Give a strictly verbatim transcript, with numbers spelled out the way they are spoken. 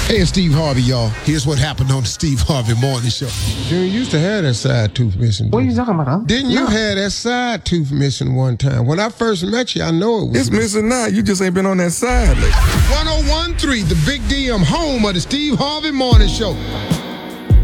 Hey, it's Steve Harvey, y'all. Here's what happened on the Steve Harvey Morning Show. Junior used to have that side tooth missing. What are you talking about, huh? Didn't you no. have that side tooth missing one time? When I first met you, I know it was. It's missing now. You just ain't been on that side lately. one oh one point three, the Big D M, home of the Steve Harvey Morning Show.